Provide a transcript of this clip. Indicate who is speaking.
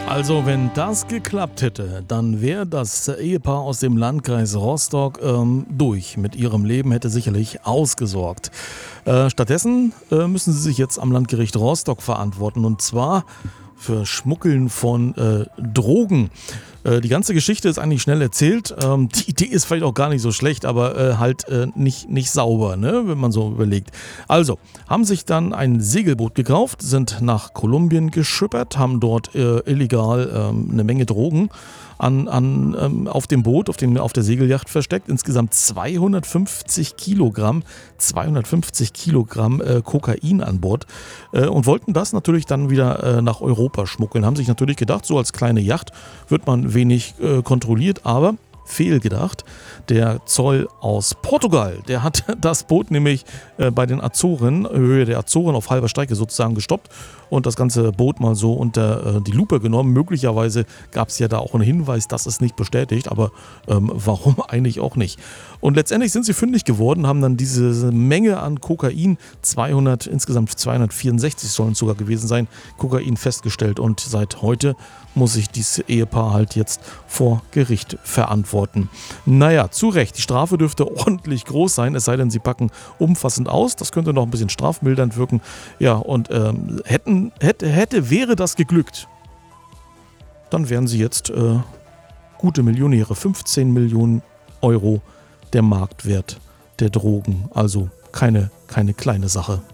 Speaker 1: Also, wenn das geklappt hätte, dann wäre das Ehepaar aus dem Landkreis Rostock durch mit ihrem Leben, hätte sicherlich ausgesorgt. Stattdessen müssen sie sich jetzt am Landgericht Rostock verantworten und zwar für Schmuggeln von Drogen. Die ganze Geschichte ist eigentlich schnell erzählt. Die Idee ist vielleicht auch gar nicht so schlecht, aber halt nicht sauber, ne? Wenn man so überlegt. Also, haben sich dann ein Segelboot gekauft, sind nach Kolumbien geschippert, haben dort illegal eine Menge Drogen auf dem Boot, auf der Segelyacht versteckt. Insgesamt 250 Kilogramm Kokain an Bord und wollten das natürlich dann wieder nach Europa schmuggeln. Haben sich natürlich gedacht, so als kleine Yacht wird man wenig kontrolliert, aber fehlgedacht. Der Zoll aus Portugal, der hat das Boot nämlich bei den Azoren, Höhe der Azoren auf halber Strecke sozusagen gestoppt und das ganze Boot mal so unter die Lupe genommen. Möglicherweise gab es ja da auch einen Hinweis, dass es nicht bestätigt, aber warum eigentlich auch nicht. Und letztendlich sind sie fündig geworden, haben dann diese Menge an Kokain, insgesamt 264 sollen es sogar gewesen sein, Kokain festgestellt und seit heute muss sich dieses Ehepaar halt jetzt vor Gericht verantworten. Naja, zu Recht, die Strafe dürfte ordentlich groß sein, es sei denn, sie packen umfassend aus, das könnte noch ein bisschen strafmildernd wirken. Ja, und wäre das geglückt, dann wären sie jetzt gute Millionäre, 15 Millionen Euro der Marktwert der Drogen, also keine kleine Sache.